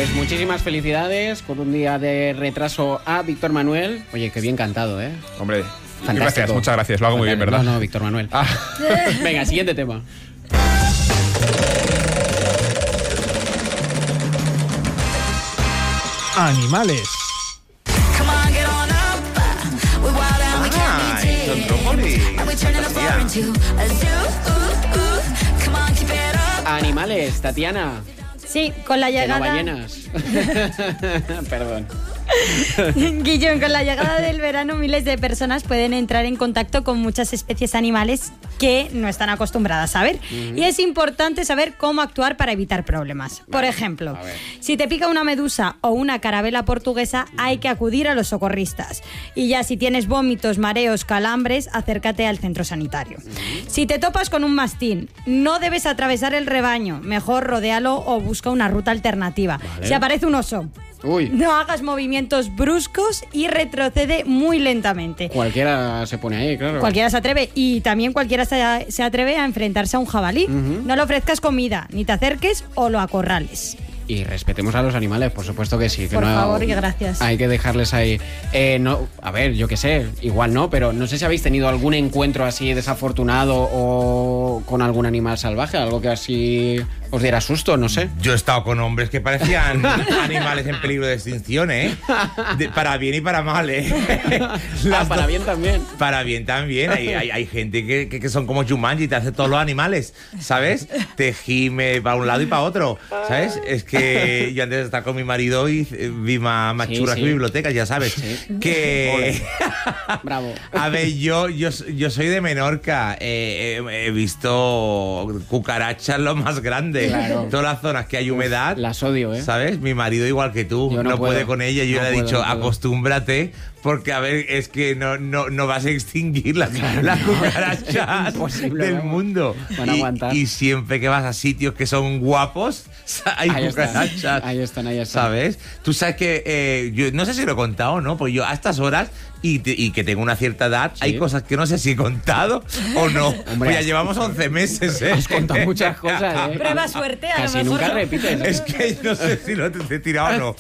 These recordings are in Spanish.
Pues muchísimas felicidades con un día de retraso a Víctor Manuel. Oye, qué bien cantado, ¿eh? Hombre, fantástico. Gracias, muchas gracias. Lo hago muy bien, ¿verdad? No, Víctor Manuel. Venga, siguiente tema. Animales. Animales, Tatiana. Sí, con la Que no llegada... ballenas. Perdón. Guillón, con la llegada del verano miles de personas pueden entrar en contacto con muchas especies animales que no están acostumbradas a ver. Y es importante saber cómo actuar para evitar problemas. Por ejemplo, si te pica una medusa o una carabela portuguesa, hay que acudir a los socorristas. Y ya si tienes vómitos, mareos, calambres, acércate al centro sanitario. Si te topas con un mastín, no debes atravesar el rebaño. Mejor rodéalo o busca una ruta alternativa. Si aparece un oso, no hagas movimientos bruscos y retrocede muy lentamente. Cualquiera se pone ahí, claro. Cualquiera se atreve. Y también cualquiera se atreve a enfrentarse a un jabalí. No le ofrezcas comida, ni te acerques o lo acorrales. Y respetemos a los animales, por supuesto que sí. Que Por no, favor y gracias. Hay que dejarles ahí. No, a ver, yo qué sé, igual no, pero no sé si habéis tenido algún encuentro así desafortunado o con algún animal salvaje, algo que así os diera susto, no sé. Yo he estado con hombres que parecían animales en peligro de extinción, ¿eh? Para bien y para mal, ¿eh? Para bien también. Para bien también. Hay gente que son como Jumanji y te hace todos los animales, ¿sabes? Te gime para un lado y para otro, ¿sabes? Es que yo antes de estar con mi marido y vi más churras que bibliotecas, ya sabes. Sí. Que... Bravo. A ver, yo soy de Menorca. He visto cucarachas lo más grande. Claro. Todas las zonas que hay humedad. Las odio, ¿eh? ¿Sabes? Mi marido igual que tú. Yo no puede puedo. con ella. Yo No le he puedo, dicho, no puedo. acostúmbrate. Porque, a ver, es que no vas a extinguir las cucarachas Imposible, del vamos. mundo. Van a aguantar. Y siempre que vas a sitios que son guapos, hay Ahí cucarachas. están, ahí están. ¿Sabes? Tú sabes que, yo no sé si lo he contado, ¿no? Pues yo a estas horas y que tengo una cierta edad, hay cosas que no sé si he contado o no. Hombre, pues ya llevamos 11 meses, ¿eh? Has contado muchas cosas, ¿eh? Prueba suerte, a Casi lo mejor. nunca ¿no? repites, ¿no? Es que no sé si lo te he tirado o no.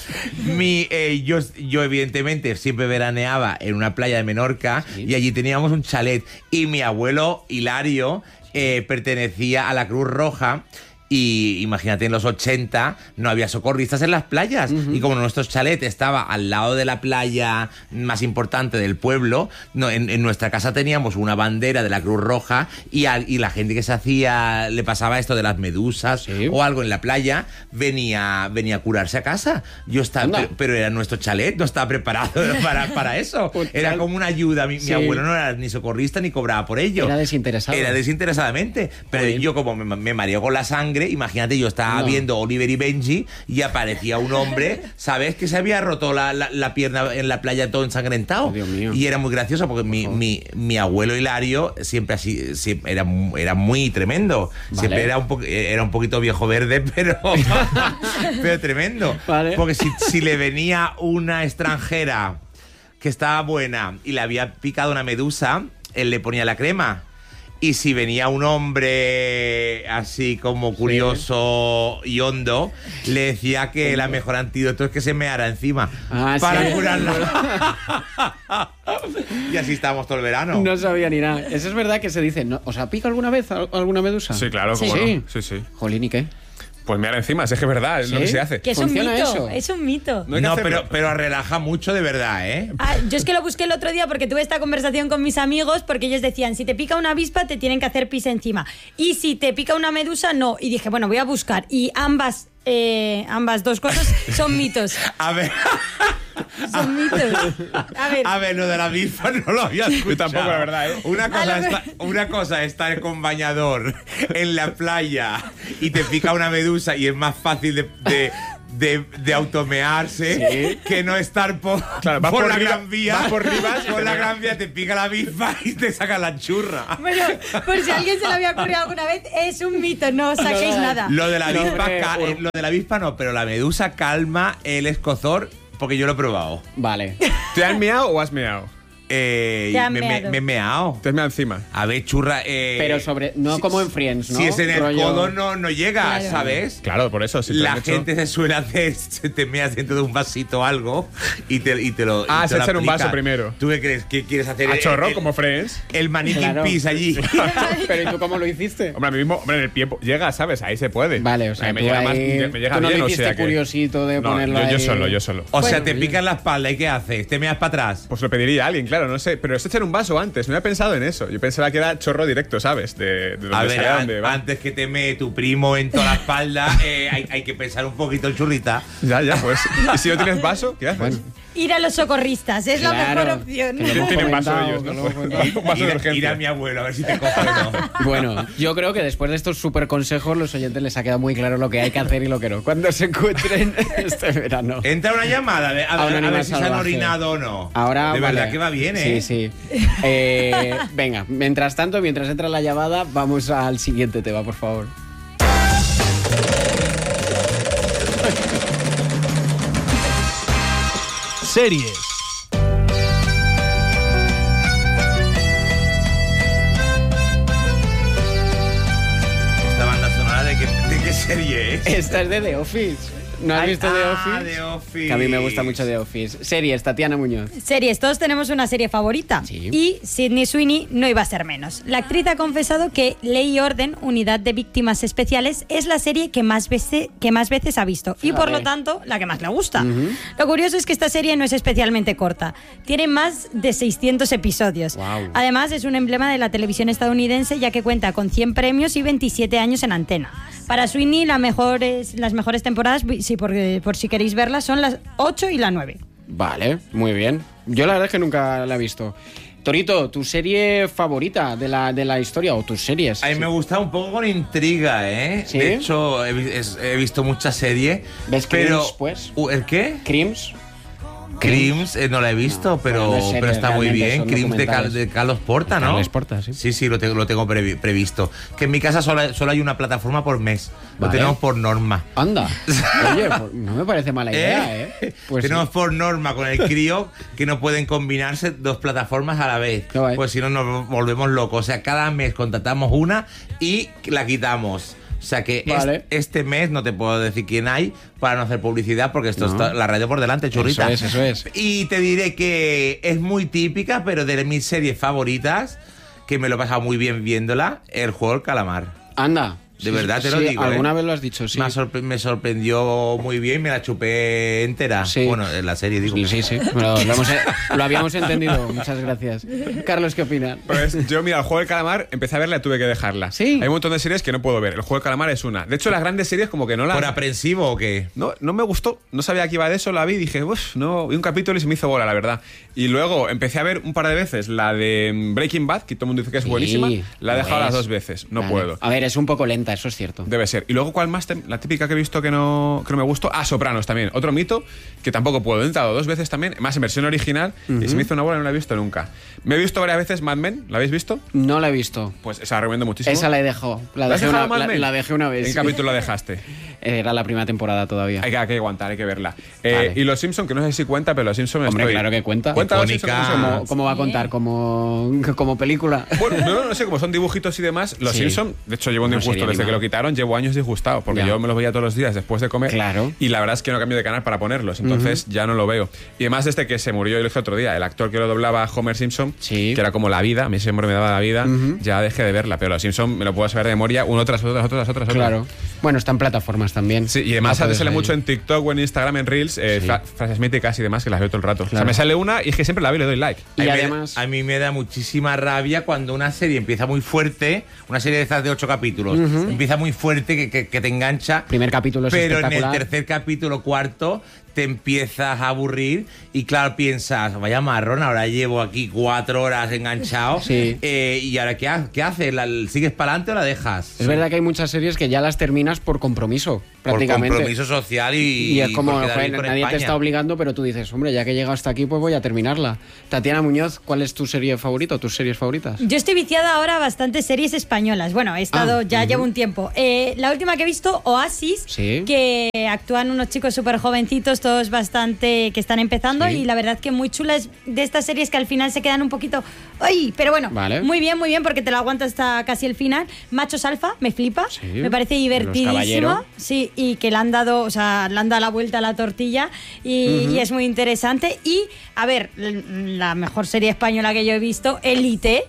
Yo evidentemente siempre veraneaba en una playa de Menorca y allí teníamos un chalet y mi abuelo Hilario pertenecía a la Cruz Roja. Y imagínate, en los 80 no había socorristas en las playas. Y como nuestro chalet estaba al lado de la playa más importante del pueblo, en nuestra casa teníamos una bandera de la Cruz Roja y la gente que le pasaba esto de las medusas o algo en la playa, venía a curarse a casa. Yo estaba, pero era nuestro chalet, no estaba preparado para eso. Era como una ayuda. Mi abuelo no era ni socorrista ni cobraba por ello. Era desinteresado. Era desinteresadamente. Pero yo, como me mareo con la sangre, imagínate, yo estaba viendo Oliver y Benji y aparecía un hombre, ¿sabes? Que se había roto la pierna en la playa todo ensangrentado. Oh, Dios mío. Y era muy gracioso porque mi abuelo Hilario siempre así, era muy tremendo. Vale. Siempre era un poquito viejo verde, pero tremendo. Vale. Porque si le venía una extranjera que estaba buena y le había picado una medusa, él le ponía la crema. Y si venía un hombre así como curioso y hondo, le decía que la mejor antídoto es que se meara encima para curarla. Y así estábamos todo el verano. No sabía ni nada. Eso es verdad que se dice. ¿No? ¿Os ha picado alguna vez alguna medusa? Sí, claro, Sí. cómo Sí. no. Sí. Jolín, ¿y qué? Pues mirar encima, si es que es verdad, es lo que se hace. Que es un ¿Funciona mito, eso? es un mito. No hay que hacerlo. pero relaja mucho de verdad, ¿eh? Yo es que lo busqué el otro día porque tuve esta conversación con mis amigos porque ellos decían, si te pica una avispa te tienen que hacer pis encima y si te pica una medusa no. Y dije, bueno, voy a buscar y ambas dos cosas son mitos. A ver, Son mitos. a ver, lo de la avispa no lo había escuchado. Yo tampoco, la verdad, ¿eh? Una cosa es estar con bañador en la playa y te pica una medusa y es más fácil de automearse que no estar por Claro, vas por por la Rivas- Gran Vía. vas por Rivas y por te la pega. Gran Vía te pica la avispa y te saca la churra. Bueno, por si a alguien se lo había ocurrido alguna vez, es un mito, no os saquéis nada. Lo de la avispa, hombre, lo de la avispa no, pero la medusa calma el escozor porque yo lo he probado. Vale. ¿Te han meado o has meado? Te han meado. me he meado. Te has meado encima. A ver, churra. Pero no como en Friends, ¿no? Si es en el Rollo- codo, no llega, Claro. ¿sabes? Claro, por eso. Si te La han hecho- gente se suele hacer, se te meas dentro de un vasito o algo y te lo. Ah, y te se lo echan un vaso aplican. primero. ¿Tú qué crees? ¿Qué quieres hacer? A chorro, como Friends. El maniquí Claro. pis allí. Pero ¿y tú cómo lo hiciste? Hombre, a mí mismo, hombre, en el pie llega, ¿sabes? Ahí se puede. Vale, o sea, Ahí me tú llega ahí- más, me llega tú no bien, le o hiciste sea que... curiosito de No, ponerlo yo ahí. solo. O sea, Bueno, te oye. pican la espalda y ¿qué haces? ¿Te meas para atrás? Pues lo pediría a alguien, claro, no sé. Pero es echar un vaso antes. No había pensado en eso. Yo pensaba que era chorro directo, ¿sabes? De donde A ver, sea, donde va. antes que te mee tu primo en toda la espalda, hay que pensar un poquito el churrita. Ya, pues. ¿Y si no tienes vaso, qué haces? Bueno. Ir a los socorristas es la Claro, mejor opción. que lo hemos Tienen vaso comentado, ellos, que ¿no? lo hemos comentado. Un vaso de Ir urgencia. a mi abuelo a ver si te coge o no. Bueno, yo creo que después de estos súper consejos, los oyentes les ha quedado muy claro lo que hay que hacer y lo que no. Cuando se encuentren este verano. Entra una llamada a ver, A un animal ver si se han salvaje. orinado o no. Ahora, de verdad vale. que va bien, ¿eh? Sí. Venga, mientras tanto, mientras entra la llamada, vamos al siguiente tema, por favor. Series. Esta banda sonora de qué serie es. Esta es de The Office. ¿No has visto The Office? The Office. Que a mí me gusta mucho The Office. Series, Tatiana Muñoz. Series, todos tenemos una serie favorita. Sí. Y Sydney Sweeney no iba a ser menos. La actriz ha confesado que Ley y Orden, Unidad de Víctimas Especiales, es la serie que más veces ha visto. Y por Fíjate. lo tanto, la que más le gusta. Lo curioso es que esta serie no es especialmente corta. Tiene más de 600 episodios. Guau. Además, es un emblema de la televisión estadounidense, ya que cuenta con 100 premios y 27 años en antena. Para Sweeney, las mejores temporadas, por si queréis verlas, son las 8 y la 9. Vale, muy bien. Yo la verdad es que nunca la he visto. Torito, ¿tu serie favorita de la historia o tus series? A mí me gusta un poco con intriga, ¿eh? ¿Sí? De hecho, he visto muchas series. ¿Ves pero Crims, pues? ¿El qué? Crims. Crims, no la he visto, pero, bueno, no es serie, pero está muy realmente bien. son Crims documentales. de Carlos Porta, ¿no? Carles Porta, sí. Sí, lo tengo previsto. Que en mi casa solo hay una plataforma por mes. Lo Vale. tenemos por norma. Anda. Oye, pues no me parece mala idea, ¿eh? Pues tenemos sí. por norma con el crío que no pueden combinarse dos plataformas a la vez. Qué guay. Pues si no nos volvemos locos. O sea, cada mes contratamos una y la quitamos. O sea que Vale. este mes no te puedo decir quién hay para no hacer publicidad porque esto No. está la radio por delante, churrita. Eso es. Y te diré que es muy típica, pero de mis series favoritas, que me lo he pasado muy bien viéndola, el juego del calamar. Anda. De verdad te lo digo, Alguna ¿eh? vez lo has dicho, sí. Me sorprendió muy bien, me la chupé entera. Sí. Bueno, en la serie, digo. Sí. Lo habíamos entendido. Muchas gracias. Carlos, ¿qué opinas? Pues yo, mira, el juego del calamar, empecé a verla y tuve que dejarla. Sí. Hay un montón de series que no puedo ver. El juego del calamar es una. De hecho, las grandes series como que no las... ¿Por aprensivo o qué? No me gustó, no sabía que iba de eso, la vi y dije, uff, no, vi un capítulo y se me hizo bola, la verdad. Y luego empecé a ver un par de veces la de Breaking Bad, que todo el mundo dice que es Sí, buenísima, la he lo dejado las es. 2 veces, no Vale. puedo. A ver, es un poco lenta, eso es cierto. Debe ser. Y luego, ¿cuál más? La típica que he visto que no me gustó. Ah, Sopranos también. Otro mito que tampoco puedo. He entrado 2 veces también, más en versión original, y se me hizo una bola y no la he visto nunca. Me he visto varias veces Mad Men, ¿la habéis visto? No la he visto. Pues esa la recomiendo muchísimo. Esa la he dejado. La ¿La has dejé dejado, una, Mad Men? la dejé una vez. ¿En qué capítulo la dejaste? Era la primera temporada todavía. Hay que aguantar, hay que verla. Vale. Y Los Simpson, que no sé si cuenta, pero Los Simpson Hombre, estoy... claro que cuenta. ¿Cuenta Los Icónica. Simpson? ¿Cómo se llama? ¿Cómo va a contar? ¿Como película? Bueno, no sé, como son dibujitos y demás, Los Sí. Simpson, de hecho llevo un Una disgusto serie desde que animada. lo quitaron, llevo años disgustado, porque Ya. yo me los veía todos los días después de comer. Claro. Y la verdad es que no cambio de canal para ponerlos, entonces ya no lo veo. Y además desde que se murió, yo lo dije otro día, el actor que lo doblaba a Homer Simpson, Sí. que era como la vida, a mí siempre me daba la vida, ya dejé de verla, pero Los Simpson me lo puedo saber de memoria, uno tras otro. Claro. Bueno, está en plataformas también. Sí, y además La puedes sale ver. mucho en TikTok o en Instagram, en Reels, frases míticas y demás que las veo todo el rato. O sea, Claro. me sale una y es que siempre la veo y le doy like. Y A mí además... a mí me da muchísima rabia cuando una serie empieza muy fuerte, una serie de estas de 8 capítulos, empieza muy fuerte, que te engancha, Primer capítulo es pero en el espectacular. tercer capítulo, cuarto, te empiezas a aburrir y claro, piensas, vaya marrón, ahora llevo aquí 4 horas enganchado, Sí. ¿y ahora qué haces? ¿Sigues para adelante o la dejas? Es verdad que hay muchas series que ya las terminas por compromiso. prácticamente. Por compromiso social Y es como, por quedar joder, bien con nadie te España. está obligando, pero tú dices, hombre, ya que he llegado hasta aquí, pues voy a terminarla. Tatiana Muñoz, ¿cuál es tu serie favorita o tus series favoritas? Yo estoy viciada ahora a bastantes series españolas. Bueno, he estado, llevo un tiempo. La última que he visto, Oasis, Sí. que actúan unos chicos súper jovencitos, todos bastante que están empezando, Sí. y la verdad que muy chula. Es de estas series que al final se quedan un poquito... ¡Ay! Pero bueno, Vale. muy bien, porque te la aguantas hasta casi el final. Machos Alfa, me flipa, Sí. me parece Los divertidísimo. Caballero. Sí, y que le han dado la vuelta a la tortilla y es muy interesante. Y, a ver, la mejor serie española que yo he visto, Élite.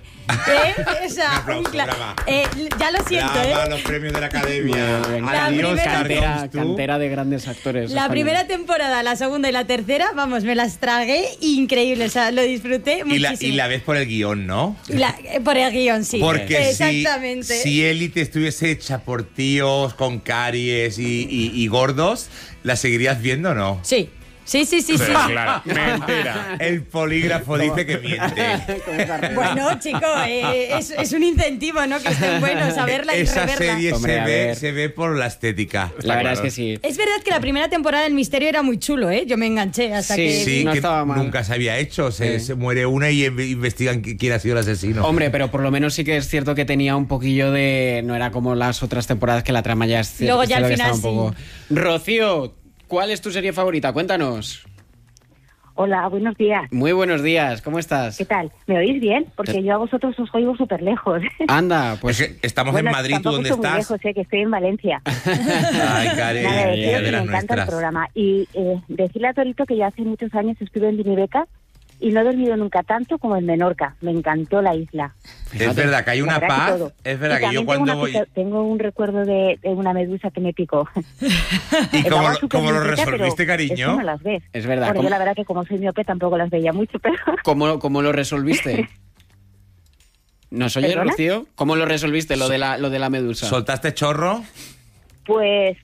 O sea, Un aplauso, brava. ya lo siento, Brava, los premios de la Academia. Muy bien. La Adiós, primera- Carlos, tú. Cantera de grandes actores. La españoles. primera temporada, la segunda y la tercera, vamos, me las tragué increíble. O sea, lo disfruté Y muchísimo. la ves por el guión, ¿no? Por el guión, sí. Porque Exactamente. si Élite estuviese hecha por tíos con caries y gordos, ¿la seguirías viendo o no? Sí. Sí. Pero claro, mentira. El polígrafo dice que miente. Bueno, chicos, es un incentivo, ¿no? Que estén buenos a verla y Esa reverla. serie Hombre, a ver. se ve por la estética. La verdad es claro. que sí. Es verdad que la primera temporada del Misterio era muy chulo, ¿eh? Yo me enganché hasta Sí, que... Sí, no que estaba mal. nunca se había hecho. Sí. Se muere una y investigan quién ha sido el asesino. Hombre, pero por lo menos sí que es cierto que tenía un poquillo de... No era como las otras temporadas que la trama ya es Luego ya al que final estaba un poco... Rocío, ¿cuál es tu serie favorita? Cuéntanos. Hola, buenos días. Muy buenos días, ¿cómo estás? ¿Qué tal? ¿Me oís bien? Porque yo a vosotros os oigo súper lejos. Anda, pues... Es que estamos Bueno, en Madrid, ¿tú tampoco dónde estoy muy estás? lejos, que estoy en Valencia. Ay, Karen, Nada, deciros de que me las encanta el nuestras. programa. Y decirle a Torito que ya hace muchos años estuve en Dinibeca y no he dormido nunca tanto como en Menorca. Me encantó la isla. Es verdad que hay La una verdad que paz. todo. Es verdad Y que yo también cuando tengo voy... tengo un recuerdo de una medusa que me picó. ¿Y Estaba súper cómo lo limpita, resolviste, pero es que cariño? no las ves. Es verdad, Bueno, ¿cómo? yo la verdad que como soy miope tampoco las veía mucho, pero... ¿Cómo lo resolviste? ¿Nos oye, ¿Perdona? Rocío? ¿Cómo lo resolviste, lo de la medusa? ¿Soltaste chorro? Pues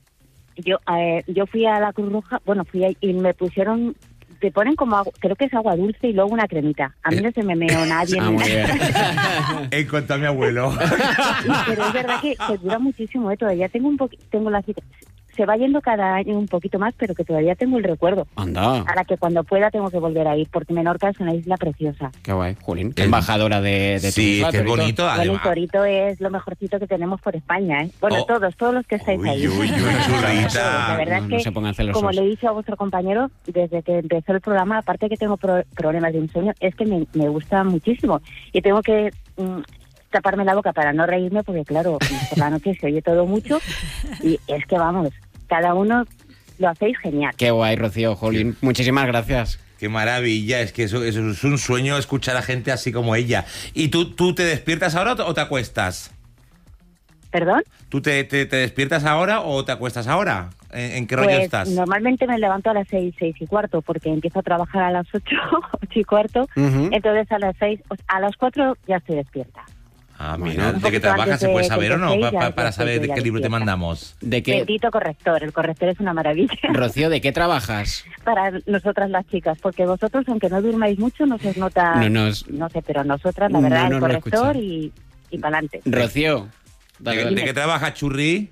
yo fui a la Cruz Roja, bueno, fui ahí y me pusieron, te ponen como agua, creo que es agua dulce y luego una cremita. A mí no se me meó nadie. Ah, ni muy bien. nada. En cuanto a mi abuelo. Pero es verdad que dura muchísimo, todavía tengo la cita. Se va yendo cada año un poquito más, pero que todavía tengo el recuerdo. Anda, A la que cuando pueda tengo que volver a ir, porque Menorca es una isla preciosa. qué guay, Jolín. Qué embajadora de Sí, tu isla, es que es Torito. bonito. Bueno, y Además, Torito es lo mejorcito que tenemos por España, ¿eh? Bueno, Oh. todos los que estáis ahí. Uy, La churrita. verdad No, es no que, se pongan celosos. como le he dicho a vuestro compañero, desde que empezó el programa, aparte que tengo problemas de insomnio, es que me gusta muchísimo. Y tengo que taparme la boca para no reírme, porque claro, por la noche se oye todo mucho. Y es que vamos, cada uno lo hacéis genial. Qué guay, Rocío, Jolín. Muchísimas gracias. Qué maravilla, es que eso es un sueño escuchar a gente así como ella. ¿Y tú te despiertas ahora o te acuestas? ¿Perdón? ¿Tú te despiertas ahora o te acuestas ahora? ¿En qué rollo Pues estás? normalmente me levanto a las 6:15, porque empiezo a trabajar a las 8:15. Ujú. Entonces a las 4 ya estoy despierta. Ah, Bueno, mira, un ¿de qué poquito trabajas? antes ¿Se puede de saber o no? que ya Para estoy saber de ya qué libro te despierta. mandamos. ¿De qué, Bendito corrector, el corrector es una maravilla Rocío, de qué trabajas? para nosotras las chicas, porque vosotros, aunque no durmáis mucho, no se os nota, No sé, pero nosotras, la no verdad, nos el lo corrector escucha. y para adelante. Rocío. dale, ¿De dale. qué trabajas, Churri?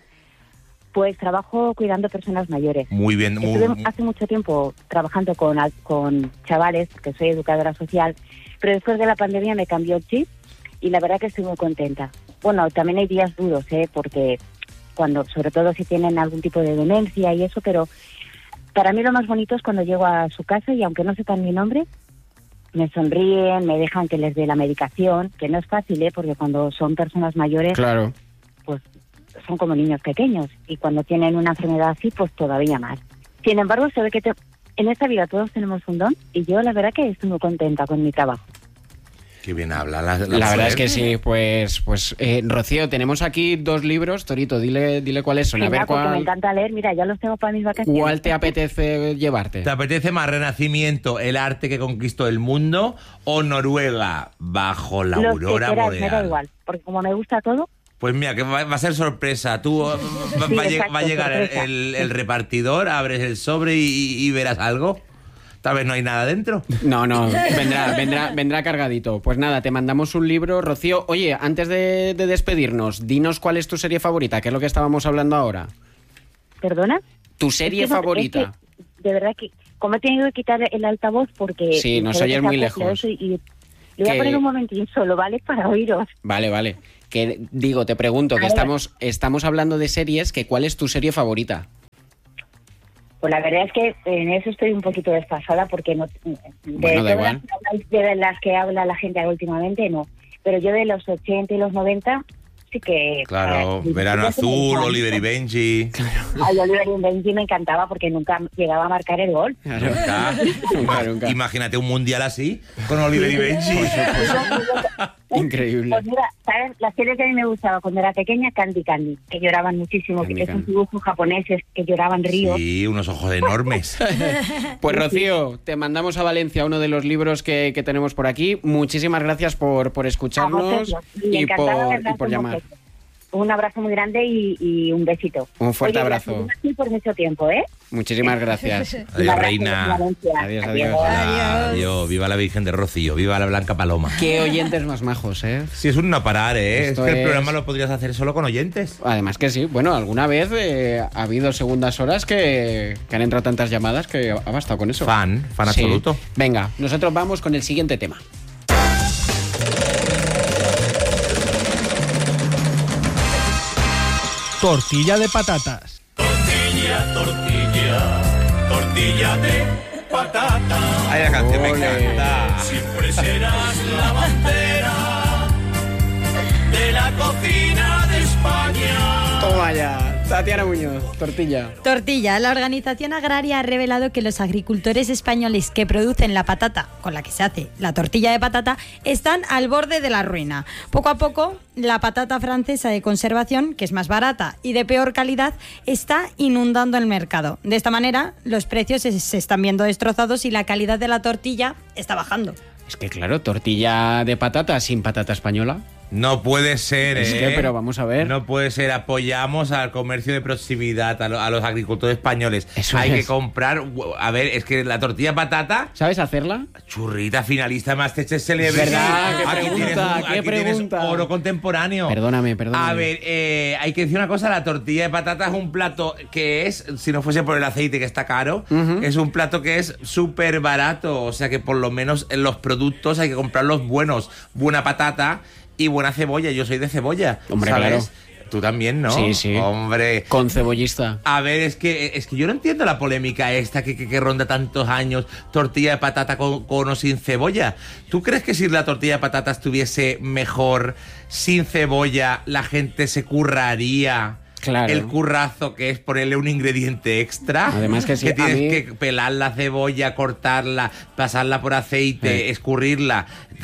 Pues trabajo cuidando personas mayores. Muy bien, Estuve hace mucho tiempo trabajando con chavales, porque soy educadora social, pero después de la pandemia me cambió el chip y la verdad que estoy muy contenta. Bueno, también hay días duros, porque sobre todo si tienen algún tipo de demencia y eso, pero para mí lo más bonito es cuando llego a su casa y aunque no sepan mi nombre, me sonríen, me dejan que les dé la medicación, que no es fácil, porque cuando son personas mayores, Claro. pues son como niños pequeños y cuando tienen una enfermedad así, pues todavía más. Sin embargo, se ve que en esta vida todos tenemos un don y yo la verdad que estoy muy contenta con mi trabajo. Qué bien habla la La verdad es que mujer. sí, pues Rocío, tenemos aquí 2 libros. Torito, dile cuáles son. A Genial, ver porque me cuál, encanta leer, mira, ya los tengo para mis vacaciones. cuál te apetece llevarte. ¿Te apetece más Renacimiento, el arte que conquistó el mundo, o Noruega, bajo la Los que aurora queráis, me da boreal? igual, porque como me gusta todo, Pues mira, que va a ser sorpresa. Tú exacto, va a llegar sorpresa. el repartidor, abres el sobre y verás algo. Tal vez no hay nada dentro. No, vendrá cargadito. Pues nada, te mandamos un libro, Rocío. Oye, antes de despedirnos, dinos cuál es tu serie favorita, que es lo que estábamos hablando ahora. ¿Perdona? ¿Tu serie favorita? Es que, de verdad que, como he tenido que quitar el altavoz porque... Sí, nos oyes muy lejos. Y le voy a poner un momentín solo, ¿vale? Para oíros. Vale. Que digo, te pregunto, que estamos hablando de series, que ¿cuál es tu serie favorita? Pues la verdad es que en eso estoy un poquito desfasada porque no... Bueno, da igual. De las que habla la gente últimamente, no. Pero yo de los 80 y los 90... Sí que... Claro, Verano Azul, Oliver y Benji. Ay, Oliver y Benji me encantaba porque nunca llegaba a marcar el gol. Nunca. Imagínate un mundial así, con Oliver y Benji. Increíble. Pues mira, ¿sabes? La serie que a mí me gustaba cuando era pequeña, Candy Candy, que lloraban muchísimo, que son dibujos japoneses que lloraban ríos. Sí, unos ojos enormes. Pues Rocío, te mandamos a Valencia uno de los libros que tenemos por aquí. Muchísimas gracias por escucharnos y por llamar. Un abrazo muy grande y un besito. Un fuerte abrazo. Gracias por mucho tiempo, ¿eh? Muchísimas gracias. Adiós, reina. Adiós. Adiós. Viva la Virgen de Rocío, viva la Blanca Paloma. Qué oyentes más majos, ¿eh? Sí, es un no parar, ¿eh? Esto es que el programa lo podrías hacer solo con oyentes. Además que sí. Bueno, alguna vez ha habido segundas horas que han entrado tantas llamadas que ha bastado con eso. Fan Sí. absoluto. Venga, nosotros vamos con el siguiente tema. Tortilla de patatas. Tortilla de patata. Ay, la canción me Ole. encanta. Siempre serás la bandera de la cocina de España. Toma ya. Tatiana Muñoz, tortilla. Tortilla. La Organización Agraria ha revelado que los agricultores españoles que producen la patata con la que se hace la tortilla de patata están al borde de la ruina. Poco a poco, la patata francesa de conservación, que es más barata y de peor calidad, está inundando el mercado. De esta manera, los precios se están viendo destrozados y la calidad de la tortilla está bajando. Es que claro, tortilla de patata sin patata española. No puede ser, Es que, pero vamos a ver. No puede ser. Apoyamos al comercio de proximidad, a los agricultores españoles. Eso Hay es. que comprar... A ver, es que la tortilla patata... ¿Sabes hacerla? Churrita finalista Masterchef Celebrity. ¿Verdad? ¿Qué Aquí pregunta? tienes, ¿Qué aquí tienes pregunta? oro contemporáneo. Perdóname. A ver, hay que decir una cosa, la tortilla de patata es un plato que es, si no fuese por el aceite que está caro, es un plato que es súper barato, o sea que por lo menos en los productos hay que comprarlos buenos, buena patata y buena cebolla, yo soy de cebolla, Hombre, ¿sabes? claro. Tú también, ¿no? Sí. Hombre. Con cebollista. A ver, es que yo no entiendo la polémica esta que ronda tantos años, tortilla de patata con o sin cebolla. ¿Tú crees que si la tortilla de patata estuviese mejor sin cebolla, la gente se curraría? Claro. El currazo que es ponerle un ingrediente extra. Además que sí, que tienes a mí- que pelar la cebolla, cortarla, pasarla por aceite, escurrirla.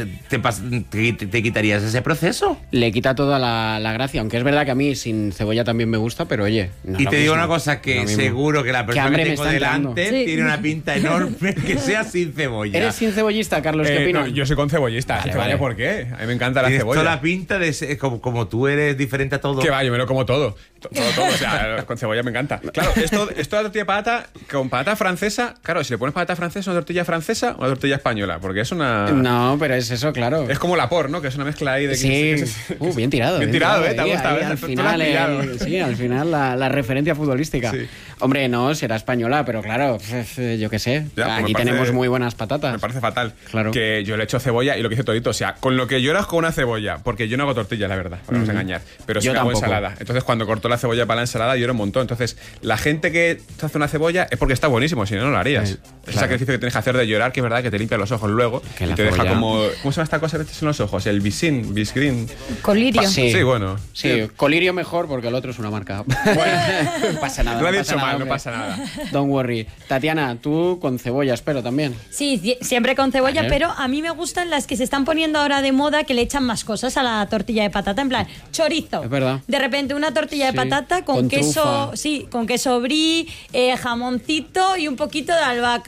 ¿Te quitarías ese proceso? Le quita toda la gracia, aunque es verdad que a mí sin cebolla también me gusta, pero oye... no Y lo te digo mismo, una cosa, lo que mismo. seguro que la persona hambre que me tengo está entrando. delante Sí. tiene una pinta enorme que sea sin cebolla. ¿Eres sin cebollista, Carlos? ¿Qué opinas? No, yo soy con cebollista. Vale, Cebolla, vale. ¿por qué? A mí me encanta la Tienes cebolla. toda la pinta de ser, como tú eres diferente a todo. Que va, yo me lo como todo. Todo. O sea, con cebolla me encanta. Claro, esto de la tortilla de patata, con patata francesa, claro, si le pones patata francesa, una tortilla francesa o una tortilla española, porque es una... No, pero es eso, claro. Es como la por, ¿no? Que es una mezcla ahí de... Sí, bien tirado. Bien tirado, ¿eh? Te ha ahí, gustado, ahí, ¿eh? al Tú lo has final, pillado. sí, al final la referencia futbolística. Sí. Hombre, no, será española, pero claro, yo qué sé. Ya, pues Aquí me parece- tenemos muy buenas patatas. Me parece fatal. Claro. Que yo le echo cebolla y lo que hice todito. O sea, con lo que lloras con una cebolla. Porque yo no hago tortilla, la verdad. No vamos a engañar. Pero sí Yo que hago tampoco. ensalada. Entonces, cuando corto la cebolla para la ensalada, lloro un montón. Entonces, la gente que te hace una cebolla es porque está buenísimo. Si no, no lo harías. Sí, Ese claro. sacrificio que tienes que hacer de llorar, que es verdad que te limpia los ojos luego. Que y la te deja cebolla- como... ¿Cómo se llama esta cosa que echas en los ojos? El bisgreen. Colirio. Sí. Bueno. Sí, Colirio mejor porque el otro es una marca. No pasa nada. Lo he no dicho pasa nada, mal, no hombre. pasa nada. Don't worry. Tatiana, tú con cebolla, espero también. Sí, siempre con cebolla, Vale. pero a mí me gustan las que se están poniendo ahora de moda, que le echan más cosas a la tortilla de patata, en plan chorizo. Es verdad. De repente una tortilla Sí, de patata con con queso, trufa. sí, con queso brie, jamoncito y un poquito de albahaca.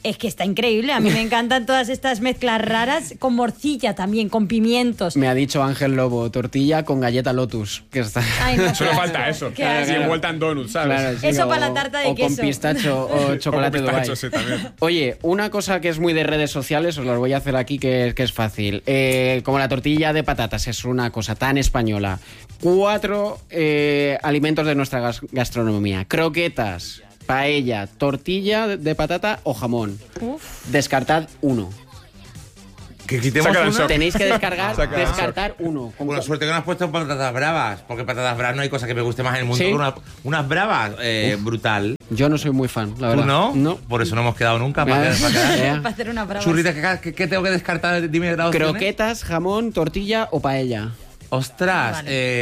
Es que está increíble. A mí me encantan todas estas mezclas raras. Con morcilla también, con pimientos. Me ha dicho Ángel Lobo, tortilla con galleta Lotus. Que está... Ay, no, Solo qué falta asco. eso. Qué asco. Y envuelta en donuts, ¿sabes? Claro, sí, Eso para la tarta de o queso. con pistacho o chocolate O con pistacho, Dubai. sí, también. Oye, una cosa que es muy de redes sociales, os las voy a hacer aquí, que es fácil. Como la tortilla de patatas es una cosa tan española. 4 alimentos de nuestra gastronomía. Croquetas, paella, tortilla de patata o jamón. Descartad uno. Que quitemos Saca la una. sopa. Tenéis que Saca- descartar uno. Buena suerte que no has puesto patatas bravas, porque patatas bravas no hay cosa que me guste más en el mundo ¿Sí? que unas bravas. Brutal. Yo no soy muy fan, la ¿Tú verdad. no? No. Por eso no hemos quedado nunca. Para quedar. Para hacer una brava. Churrita, ¿qué tengo que descartar? Dime las opciones. Croquetas, jamón, tortilla o paella. Ostras,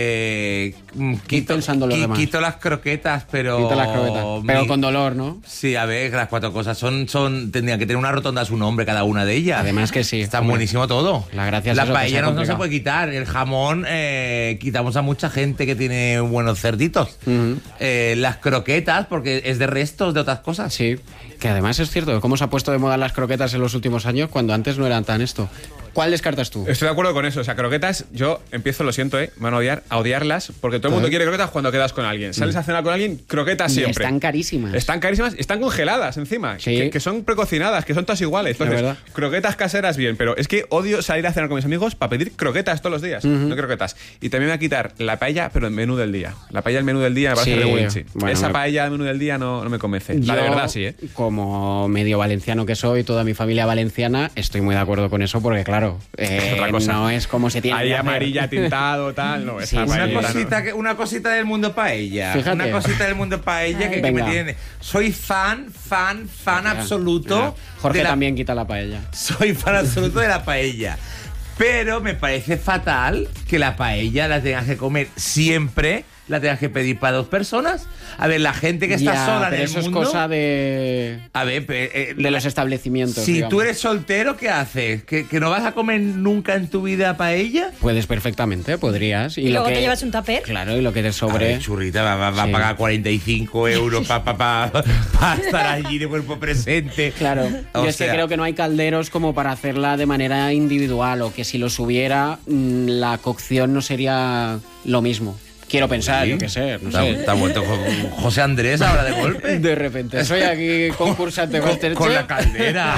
pensando lo demás. quito las croquetas, pero... Quita las croquetas. Pero con dolor, ¿no? Sí, a ver, las 4 cosas tendrían que tener una rotonda a su nombre cada una de ellas. Además que sí. Está Hombre. buenísimo todo. La gracia es La eso, que paella sea no se complicado. puede quitar. El jamón, quitamos a mucha gente que tiene buenos cerditos. Las croquetas, porque es de restos de otras cosas. Sí, que además es cierto, cómo se ha puesto de moda las croquetas en los últimos años cuando antes no eran tan esto. ¿Cuál descartas tú? Estoy de acuerdo con eso. O sea, croquetas, yo empiezo, lo siento, me van a odiarlas, porque todo el mundo quiere croquetas cuando quedas con alguien. Sales a cenar con alguien, croquetas Y siempre. están carísimas. Están carísimas, están congeladas encima, Sí. que son precocinadas, que son todas iguales. Entonces, verdad. croquetas caseras bien, pero es que odio salir a cenar con mis amigos para pedir croquetas todos los días. No croquetas. Y también me voy a quitar la paella, pero el menú del día. La paella del menú del día me parece Sí, de Winchi. bueno, Esa me- paella del menú del día no me convence. La de Yo, verdad sí, ¿eh? Como medio valenciano que soy, toda mi familia valenciana, estoy muy de acuerdo con eso porque, claro, otra cosa. no es como se tiene Ahí que hacer. amarilla, tintado, tal. No, Sí, esa sí. paella Una cosita del mundo paella. Fíjate. Una cosita del mundo paella que me Venga. tiene. Soy fan absoluto. Jorge de la- también quita la paella. Soy fan absoluto de la paella. Pero me parece fatal que la paella la tengas que comer siempre, la tengas que pedir para 2 personas. A ver, la gente que está Ya, sola en pero el eso mundo. es cosa de A ver, de los establecimientos. si digamos. tú eres soltero, ¿qué haces? ¿Que no vas a comer nunca en tu vida paella? Puedes perfectamente, podrías. Y lo luego que- te llevas un tupper. Claro, y lo que te A sobre. ver, churrita, va a Sí. pagar 45 euros para estar allí de cuerpo presente. Claro, O yo es que sea, creo que no hay calderos como para hacerla de manera individual o que si los hubiera, la cocción no sería lo mismo. Quiero pensar, Sí. yo qué sé, no Está- sé. está vuelto José Andrés ahora de golpe. De repente, soy aquí concursante Masterchef. Con la caldera.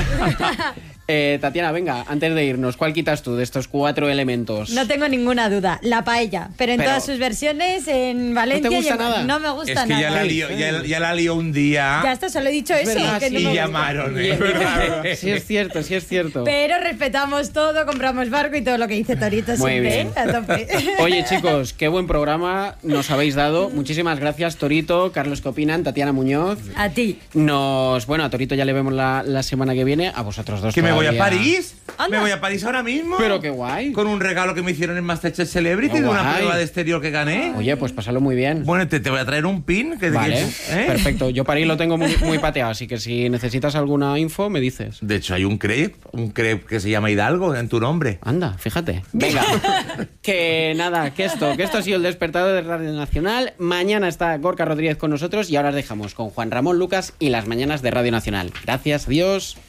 Tatiana, venga, antes de irnos, ¿cuál quitas tú de estos 4 elementos? No tengo ninguna duda, la paella, pero en Pero- todas sus versiones, en Valencia... gusta y en- nada? No me gusta Es que nada. ya la lió, ya la lió un día. Ya está, solo he dicho eso. verdad, que no y me gusta. llamaron. Sí, sí es cierto, sí es cierto. Pero respetamos todo, compramos barco y todo lo que dice Torito Muy siempre, bien. ¿eh? A tope. Oye, chicos, qué buen programa nos habéis dado. Muchísimas gracias, Torito, Carlos, ¿qué opinan? Tatiana Muñoz. A ti. Bueno, a Torito ya le vemos la semana que viene, a vosotros dos ¿Que me voy a todavía. París? Anda. ¿Me voy a París ahora mismo? Pero qué guay. Con un regalo que me hicieron en Masterchef Celebrity Qué de una guay. prueba de exterior que gané. Oye, pues pasarlo muy bien. Bueno, te voy a traer un pin. Vale, ¿eh? perfecto. Yo París lo tengo muy pateado, así que si necesitas alguna info, me dices. De hecho, hay un crepe que se llama Hidalgo en tu nombre. Anda, fíjate. Venga. Que nada, que esto ha sido el despertador de Radio Nacional. Mañana está Gorka Rodríguez con nosotros y ahora os dejamos con Juan Ramón Lucas y las mañanas de Radio Nacional. Gracias, adiós.